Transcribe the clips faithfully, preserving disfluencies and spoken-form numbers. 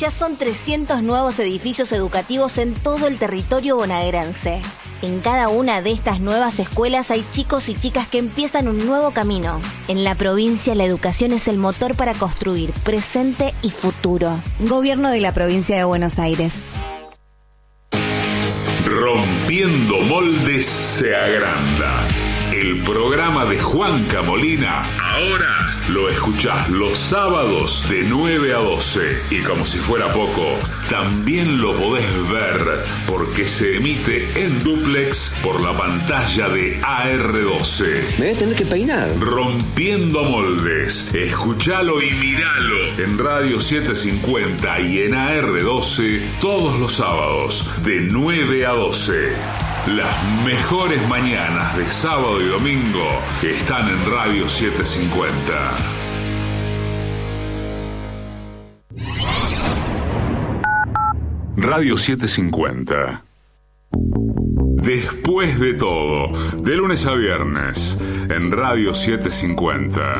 Ya son trescientos nuevos edificios educativos en todo el territorio bonaerense. En cada una de estas nuevas escuelas hay chicos y chicas que empiezan un nuevo camino. En la provincia, la educación es el motor para construir presente y futuro. Gobierno de la Provincia de Buenos Aires. Rompiendo moldes se agranda. El programa de Juanca Molina, ahora lo escuchás los sábados de nueve a doce. Y como si fuera poco, también lo podés ver porque se emite en dúplex por la pantalla de A R doce. Me voy a tener que peinar. Rompiendo moldes. Escuchalo y miralo en Radio setecientos cincuenta y en A R doce todos los sábados de nueve a doce. Las mejores mañanas de sábado y domingo están en Radio setecientos cincuenta. Radio setecientos cincuenta. Después de todo, de lunes a viernes, en Radio setecientos cincuenta.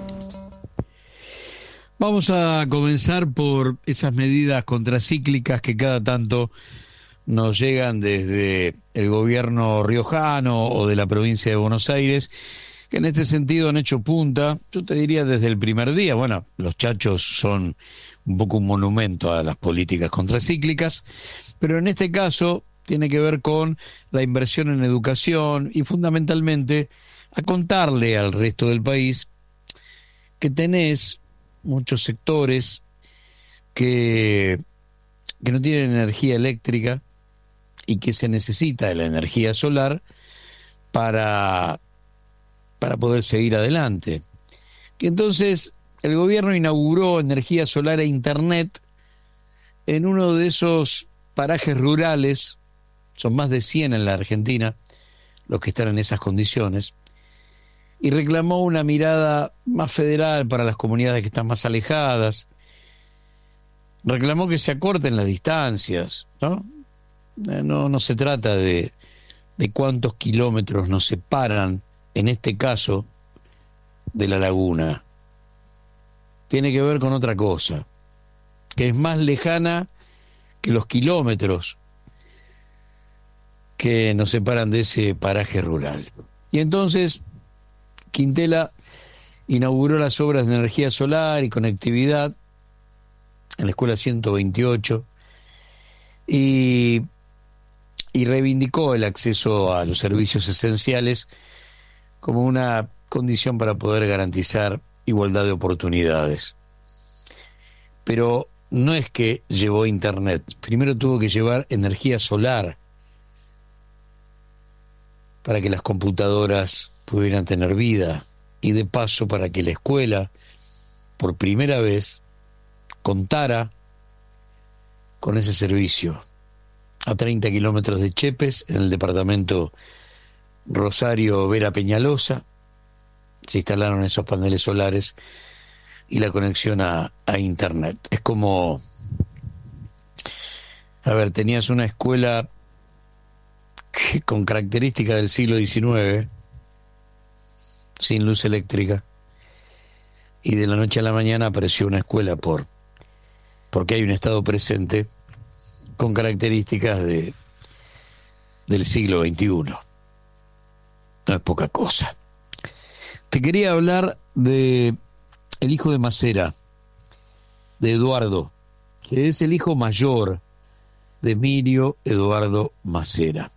Vamos a comenzar por esas medidas contracíclicas que cada tanto nos llegan desde el gobierno riojano o de la provincia de Buenos Aires, que en este sentido han hecho punta, yo te diría desde el primer día. Bueno, los chachos son un poco un monumento a las políticas contracíclicas, pero en este caso tiene que ver con la inversión en educación y fundamentalmente a contarle al resto del país que tenés muchos sectores que, que no tienen energía eléctrica y que se necesita de la energía solar para, para poder seguir adelante. Y entonces el gobierno inauguró energía solar e internet en uno de esos parajes rurales, son más de cien en la Argentina los que están en esas condiciones, y reclamó una mirada más federal para las comunidades que están más alejadas, reclamó que se acorten las distancias, ¿no? No, no se trata de, de cuántos kilómetros nos separan, en este caso, de la laguna. Tiene que ver con otra cosa, que es más lejana que los kilómetros que nos separan de ese paraje rural. Y entonces, Quintela inauguró las obras de energía solar y conectividad en la escuela ciento veintiocho y... y reivindicó el acceso a los servicios esenciales como una condición para poder garantizar igualdad de oportunidades. Pero no es que llevó internet, primero tuvo que llevar energía solar para que las computadoras pudieran tener vida y de paso para que la escuela, por primera vez, contara con ese servicio. A treinta kilómetros de Chepes, en el departamento Rosario Vera Peñalosa, se instalaron esos paneles solares y la conexión a, a internet. Es como, a ver, tenías una escuela que, con características del siglo diecinueve, sin luz eléctrica, y de la noche a la mañana apareció una escuela por porque hay un Estado presente con características de del siglo veintiuno. No es poca cosa. Te quería hablar de el hijo de Macera, de Eduardo, que es el hijo mayor de Emilio Eduardo Macera.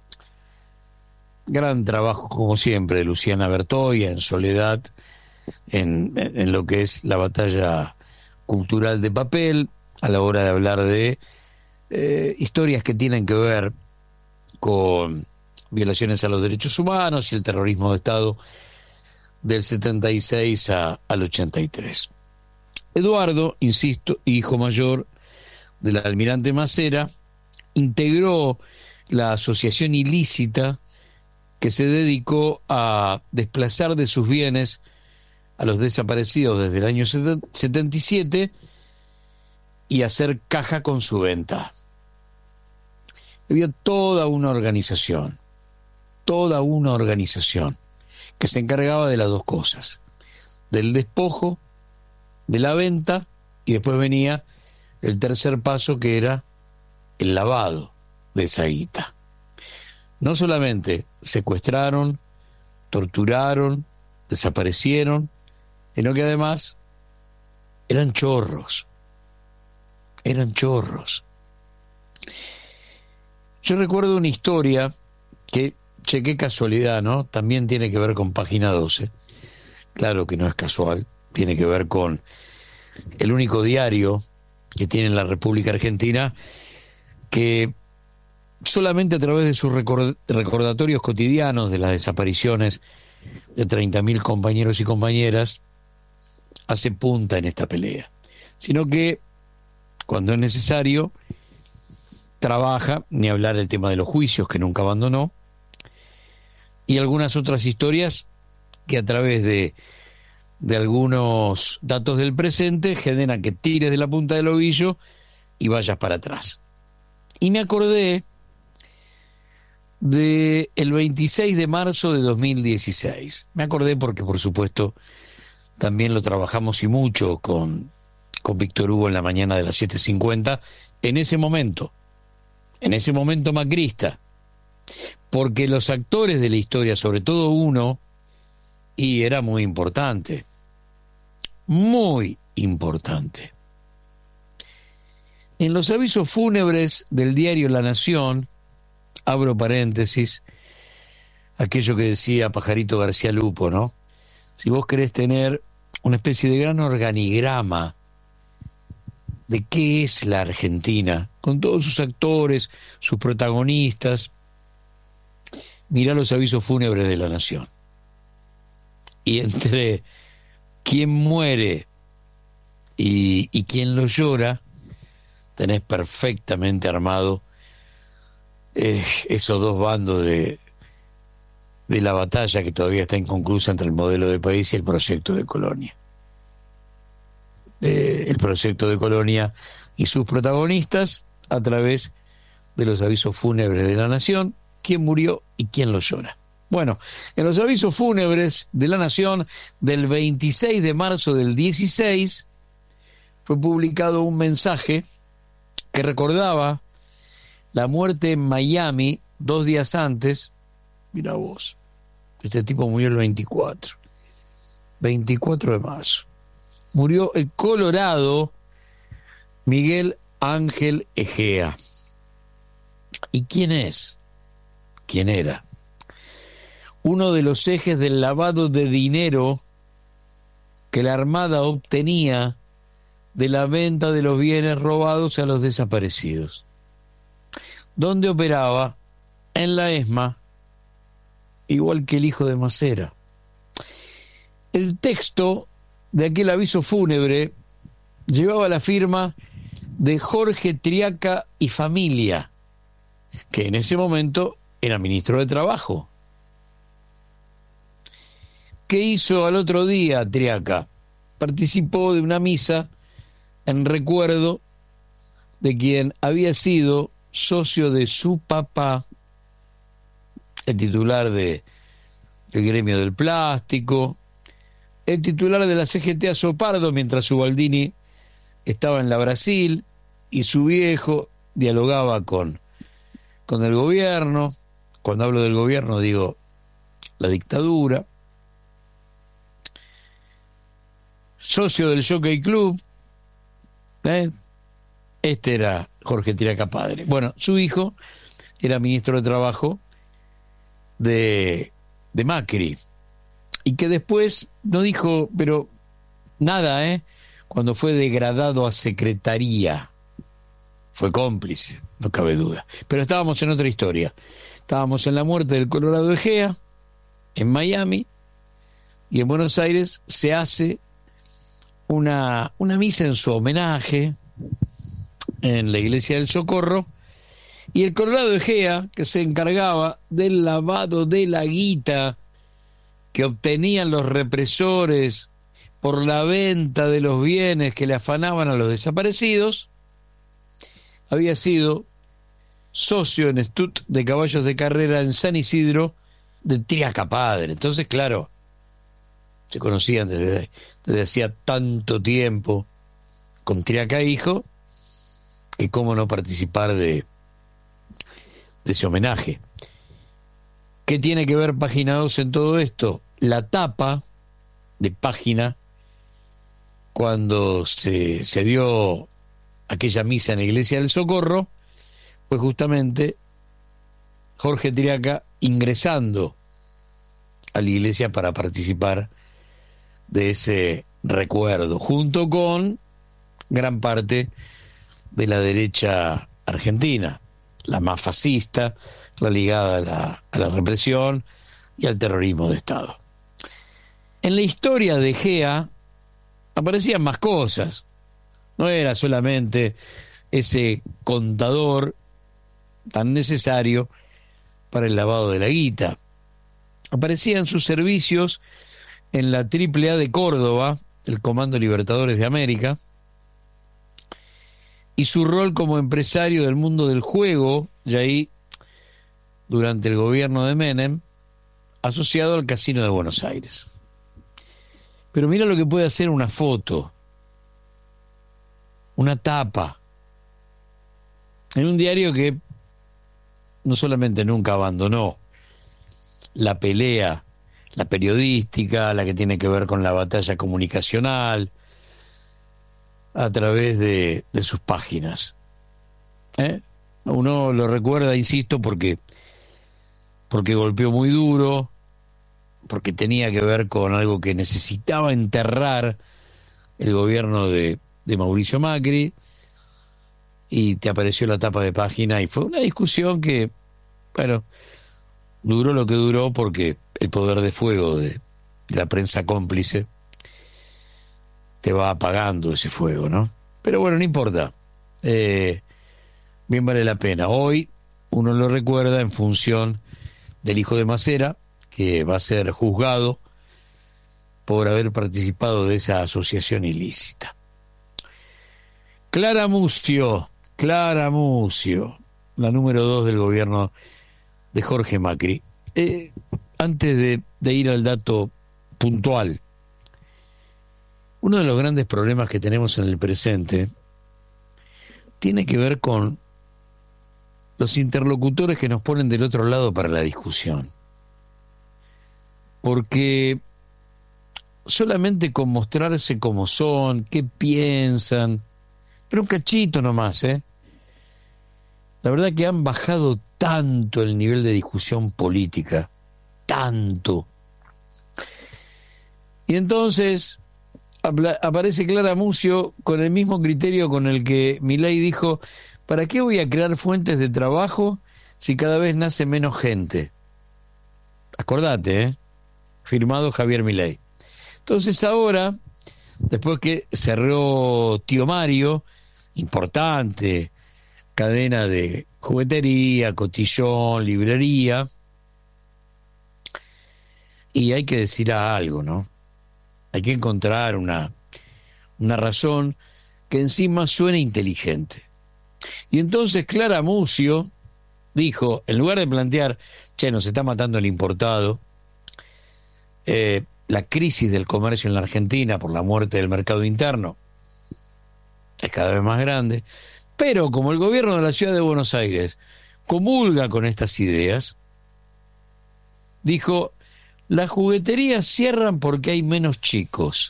Gran trabajo, como siempre, de Luciana Bertoia en Soledad, en, en lo que es la batalla cultural de papel, a la hora de hablar de eh, historias que tienen que ver con violaciones a los derechos humanos y el terrorismo de Estado del setenta y seis a, al ochenta y tres. Eduardo, insisto, hijo mayor del almirante Macera, integró la asociación ilícita que se dedicó a desplazar de sus bienes a los desaparecidos desde el año setenta y siete y hacer caja con su venta. Había toda una organización, toda una organización que se encargaba de las dos cosas, del despojo, de la venta, y después venía el tercer paso, que era el lavado de esa guita. No solamente secuestraron, torturaron, desaparecieron, sino que además eran chorros, eran chorros. Yo recuerdo una historia que, che, qué casualidad, ¿no? También tiene que ver con Página doce. Claro que no es casual, tiene que ver con el único diario que tiene la República Argentina que solamente a través de sus record- recordatorios cotidianos de las desapariciones de treinta mil compañeros y compañeras hace punta en esta pelea, sino que cuando es necesario trabaja, ni hablar el tema de los juicios que nunca abandonó, y algunas otras historias que a través de, de algunos datos del presente generan que tires de la punta del ovillo y vayas para atrás. Y me acordé de el veintiséis de marzo de dos mil dieciséis. Me acordé porque, por supuesto, también lo trabajamos y mucho con, con Víctor Hugo en la mañana de las siete cincuenta, en ese momento, en ese momento macrista, porque los actores de la historia, sobre todo uno, y era muy importante, muy importante. En los avisos fúnebres del diario La Nación, abro paréntesis, aquello que decía Pajarito García Lupo, ¿no? Si vos querés tener una especie de gran organigrama de qué es la Argentina, con todos sus actores, sus protagonistas, mirá los avisos fúnebres de La Nación. Y entre quién muere y, y quién lo llora, tenés perfectamente armado eh, esos dos bandos de, de la batalla que todavía está inconclusa entre el modelo de país y el proyecto de colonia. Eh, el proyecto de colonia y sus protagonistas a través de los avisos fúnebres de La Nación, quién murió y quién lo llora. Bueno, en los avisos fúnebres de La Nación del veintiséis de marzo del dieciséis fue publicado un mensaje que recordaba la muerte en Miami dos días antes. Mira vos, este tipo murió el veinticuatro, veinticuatro de marzo. Murió el colorado Miguel Ángel Egea. ¿Y quién es? ¿Quién era? Uno de los ejes del lavado de dinero que la Armada obtenía de la venta de los bienes robados a los desaparecidos. ¿Dónde operaba? En la ESMA, igual que el hijo de Macera. El texto de aquel aviso fúnebre llevaba la firma de Jorge Triaca y familia, que en ese momento era ministro de Trabajo. ¿Qué hizo al otro día Triaca? Participó de una misa en recuerdo de quien había sido socio de su papá, el titular de, del gremio del plástico, el titular de la C G T Azopardo, mientras Ubaldini estaba en la Brasil y su viejo dialogaba con, con el gobierno. Cuando hablo del gobierno digo la dictadura. Socio del Jockey Club, ¿eh? Este era Jorge Triaca padre. Bueno, su hijo era ministro de Trabajo de, de Macri, y que después no dijo, pero nada, ¿eh? Cuando fue degradado a secretaría, fue cómplice, no cabe duda. Pero estábamos en otra historia. Estábamos en la muerte del Colorado Egea, en Miami, y en Buenos Aires se hace una, una misa en su homenaje en la iglesia del Socorro, y el Colorado Egea, que se encargaba del lavado de la guita que obtenían los represores por la venta de los bienes que le afanaban a los desaparecidos, había sido socio en Estut de caballos de carrera en San Isidro de Triaca padre. Entonces, claro, se conocían desde, desde hacía tanto tiempo con Triaca hijo, que cómo no participar de, de ese homenaje. ¿Qué tiene que ver Página dos en todo esto? La tapa de Página, cuando se, se dio aquella misa en la Iglesia del Socorro, fue justamente Jorge Tiriaca ingresando a la iglesia para participar de ese recuerdo, junto con gran parte de la derecha argentina, la más fascista, la ligada a la, a la represión y al terrorismo de Estado. En la historia de Gea aparecían más cosas, no era solamente ese contador tan necesario para el lavado de la guita. Aparecían sus servicios en la Triple A de Córdoba, el Comando Libertadores de América, y su rol como empresario del mundo del juego, y ahí durante el gobierno de Menem, asociado al Casino de Buenos Aires. Pero mira lo que puede hacer una foto, una tapa, en un diario que no solamente nunca abandonó la pelea, la periodística, la que tiene que ver con la batalla comunicacional, a través de, de sus páginas. ¿Eh? Uno lo recuerda, insisto, porque, porque golpeó muy duro, porque tenía que ver con algo que necesitaba enterrar el gobierno de, de Mauricio Macri, y te apareció la tapa de Página, y fue una discusión que, bueno, duró lo que duró porque el poder de fuego de, de la prensa cómplice te va apagando ese fuego, ¿no? Pero bueno, no importa, eh, bien vale la pena. Hoy uno lo recuerda en función del hijo de Macera, que va a ser juzgado por haber participado de esa asociación ilícita. Clara Mucio, Clara Mucio, la número dos del gobierno de Jorge Macri. Eh, antes de, de ir al dato puntual, uno de los grandes problemas que tenemos en el presente tiene que ver con los interlocutores que nos ponen del otro lado para la discusión. Porque solamente con mostrarse como son, qué piensan, pero un cachito nomás, ¿eh? La verdad que han bajado tanto el nivel de discusión política, tanto. Y entonces aparece Clara Mucio con el mismo criterio con el que Milei dijo: ¿para qué voy a crear fuentes de trabajo si cada vez nace menos gente? Acordate, ¿eh? Firmado Javier Milei. Entonces ahora, después que cerró Tío Mario, importante cadena de juguetería, cotillón, librería, y hay que decir algo, ¿no? Hay que encontrar una, una razón que encima suene inteligente. Y entonces Clara Mucio dijo, en lugar de plantear, che, nos está matando el importado, eh, la crisis del comercio en la Argentina por la muerte del mercado interno es cada vez más grande, pero como el gobierno de la ciudad de Buenos Aires comulga con estas ideas, dijo, las jugueterías cierran porque hay menos chicos.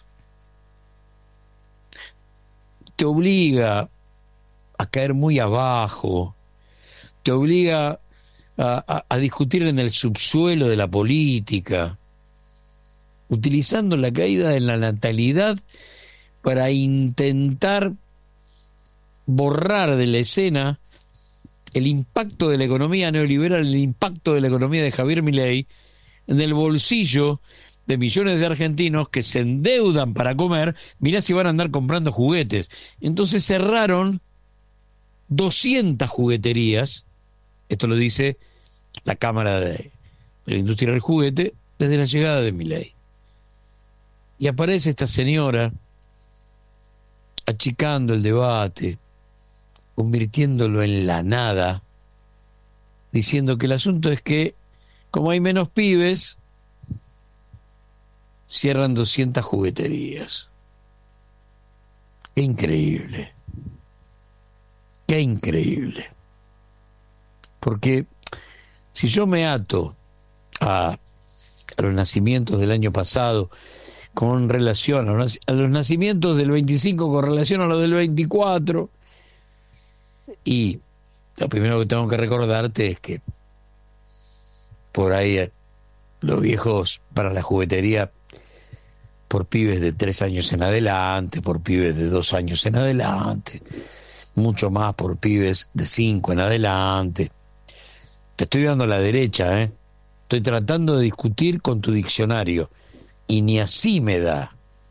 Te obliga a caer muy abajo, te obliga a, a, a discutir en el subsuelo de la política, utilizando la caída de la natalidad para intentar borrar de la escena el impacto de la economía neoliberal, el impacto de la economía de Javier Milei en el bolsillo de millones de argentinos que se endeudan para comer. Mirá si van a andar comprando juguetes. Entonces cerraron doscientas jugueterías, esto lo dice la Cámara de, de la Industria del Juguete, desde la llegada de Milei. Y aparece esta señora achicando el debate, convirtiéndolo en la nada, diciendo que el asunto es que, como hay menos pibes, cierran doscientas jugueterías. Qué increíble. Qué increíble. Porque si yo me ato a, a los nacimientos del año pasado con relación a los, a los nacimientos del veinticinco con relación a los del veinticuatro, y lo primero que tengo que recordarte es que por ahí los viejos para la juguetería, por pibes de tres años en adelante, por pibes de dos años en adelante, mucho más por pibes de cinco en adelante. Te estoy dando la derecha, ¿eh? Estoy tratando de discutir con tu diccionario y ni así me da.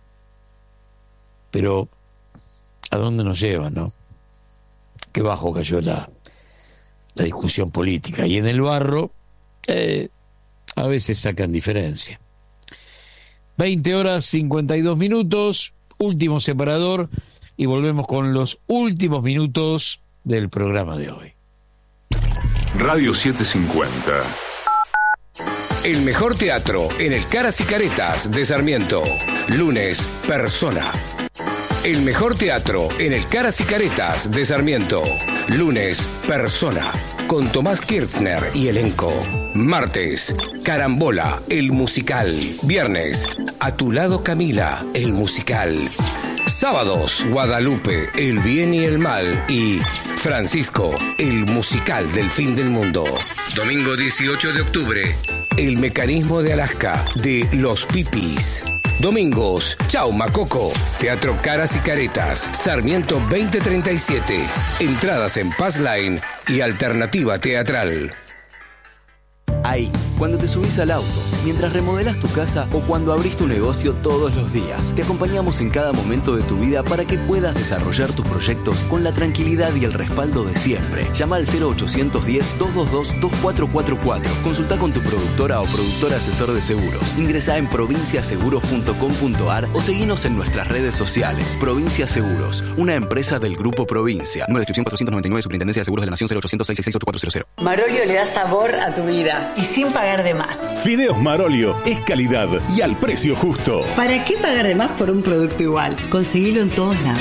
Pero ¿a dónde nos lleva, no? Qué bajo cayó la, la discusión política. Y en el barro eh, a veces sacan diferencia. veinte horas cincuenta y dos minutos, último separador, y volvemos con los últimos minutos del programa de hoy. Radio setecientos cincuenta. El mejor teatro en el Caras y Caretas de Sarmiento. Lunes, Persona. El mejor teatro en el Caras y Caretas de Sarmiento. Lunes, Persona, con Tomás Kirchner y elenco. Martes, Carambola, el musical. Viernes, A tu lado Camila, el musical. Sábados, Guadalupe, el bien y el mal. Y Francisco, el musical del fin del mundo. Domingo dieciocho de octubre, El mecanismo de Alaska, de Los Pipis. Domingos, Chau Macoco, Teatro Caras y Caretas, Sarmiento veinte treinta y siete. Entradas en Passline y Alternativa Teatral. Ahí, cuando te subís al auto, mientras remodelás tu casa o cuando abrís tu negocio todos los días, te acompañamos en cada momento de tu vida para que puedas desarrollar tus proyectos con la tranquilidad y el respaldo de siempre. Llama al cero ochocientos diez, doscientos veintidós, veinticuatro cuarenta y cuatro. Consulta con tu productora o productor asesor de seguros. Ingresá en provincia seguros punto com punto a r o seguinos en nuestras redes sociales. Provincia Seguros, una empresa del Grupo Provincia. Número de inscripción cuatrocientos noventa y nueve, Superintendencia de Seguros de la Nación, cero ochocientos seis seis seis ocho cuatro cero cero. Marolio le da sabor a tu vida y sin pagar de más. Fideos Marolio es calidad y al precio justo. ¿Para qué pagar de más por un producto igual? Conseguilo en todos lados.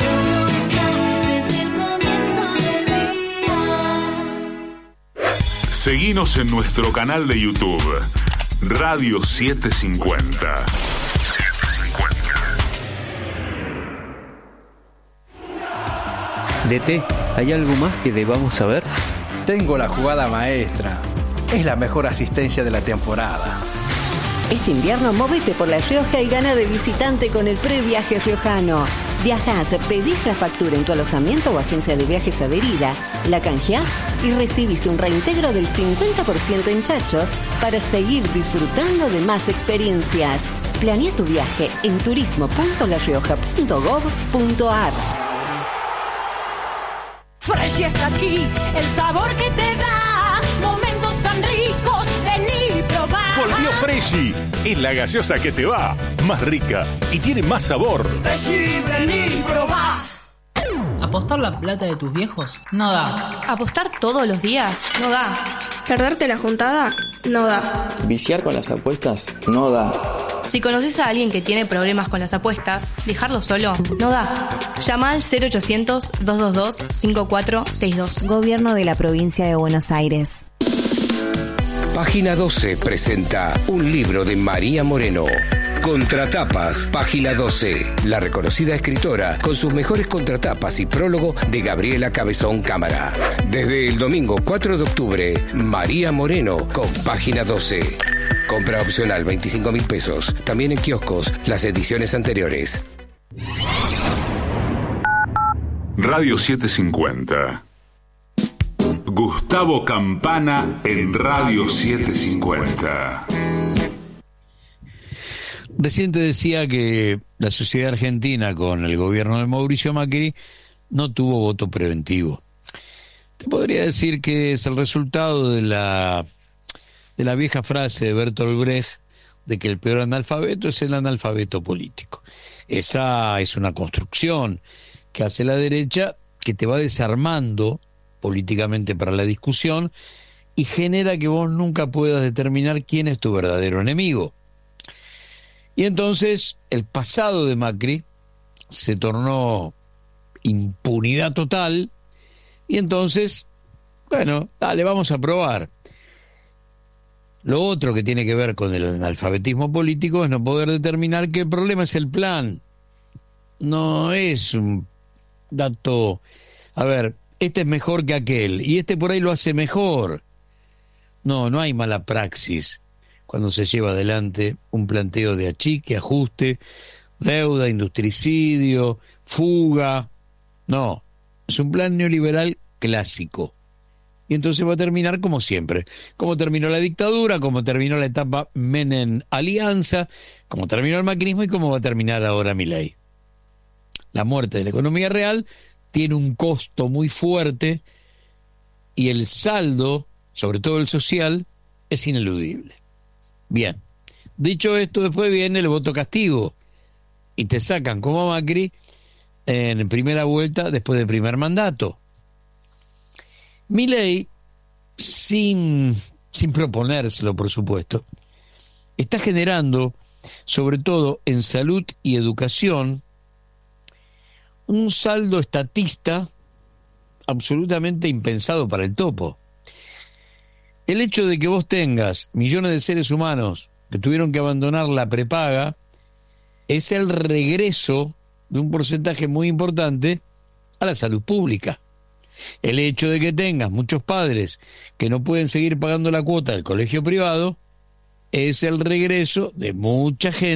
Seguinos en nuestro canal de YouTube, Radio setecientos cincuenta. D T, ¿hay algo más que debamos saber? Tengo la jugada maestra. Es la mejor asistencia de la temporada. Este invierno móvete por La Rioja y gana de visitante con el previaje riojano. Viajás, pedís la factura en tu alojamiento o agencia de viajes adherida, la canjeás y recibís un reintegro del cincuenta por ciento en chachos para seguir disfrutando de más experiencias. Planea tu viaje en turismo punto la rioja punto gob punto a r. Fresh está aquí, el sabor que te da momentos tan ricos, vení y probá. Volvió Freshy, es la gaseosa que te va, más rica y tiene más sabor. Freshy, vení y probá. ¿Apostar la plata de tus viejos? No da. ¿Apostar todos los días? No da. ¿Perderte la juntada? No da. ¿Viciar con las apuestas? No da. Si conoces a alguien que tiene problemas con las apuestas, dejarlo solo no da. Llama al cero ochocientos, doscientos veintidós, cincuenta y cuatro sesenta y dos. Gobierno de la Provincia de Buenos Aires. Página doce presenta un libro de María Moreno. Contratapas, Página doce. La reconocida escritora con sus mejores contratapas y prólogo de Gabriela Cabezón Cámara. Desde el domingo cuatro de octubre, María Moreno con Página doce. Compra opcional veinticinco mil pesos. También en kioscos las ediciones anteriores. Radio setecientos cincuenta. Gustavo Campana en Radio setecientos cincuenta. Recién te decía que la sociedad argentina con el gobierno de Mauricio Macri no tuvo voto preventivo. Te podría decir que es el resultado de la de la vieja frase de Bertolt Brecht de que el peor analfabeto es el analfabeto político. Esa es una construcción que hace la derecha, que te va desarmando políticamente para la discusión y genera que vos nunca puedas determinar quién es tu verdadero enemigo. Y entonces el pasado de Macri se tornó impunidad total Y entonces, bueno, dale, vamos a probar. Lo otro que tiene que ver con el analfabetismo político es no poder determinar que el problema es el plan. No es un dato, a ver, este es mejor que aquel, y este por ahí lo hace mejor. No, no hay mala praxis cuando se lleva adelante un planteo de achique, ajuste, deuda, industricidio, fuga. No, es un plan neoliberal clásico. Y entonces va a terminar como siempre, como terminó la dictadura, como terminó la etapa Menem Alianza, como terminó el macrismo y como va a terminar ahora Milei. La muerte de la economía real tiene un costo muy fuerte y el saldo, sobre todo el social, es ineludible. Bien, dicho esto, después viene el voto castigo y te sacan como a Macri en primera vuelta después del primer mandato. Milei, sin, sin proponérselo, por supuesto, está generando, sobre todo en salud y educación, un saldo estatista absolutamente impensado para el topo. El hecho de que vos tengas millones de seres humanos que tuvieron que abandonar la prepaga es el regreso de un porcentaje muy importante a la salud pública. El hecho de que tengas muchos padres que no pueden seguir pagando la cuota del colegio privado es el regreso de mucha gente